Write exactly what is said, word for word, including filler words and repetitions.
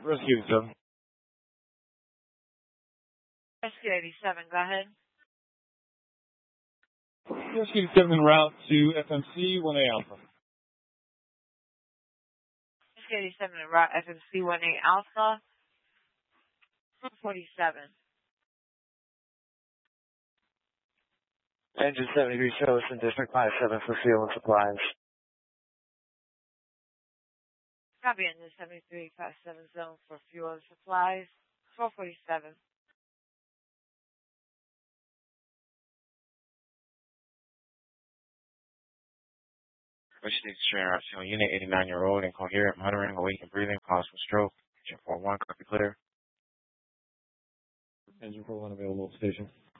Rescue seven. Rescue eighty-seven, go ahead. Rescue seven en route to F M C one A Alpha. Rescue eighty-seven en route F M C one A Alpha. four forty-seven. Engine seventy-three shows in District five seven for fuel and supplies. Copy engine seventy-three five seven zone for fuel and supplies. four forty-seven. Wichita Strain Route Unit, eighty-nine-year-old, incoherent, muttering, awake and breathing, cause for stroke. Engine four one, copy clear. Engine four one available station.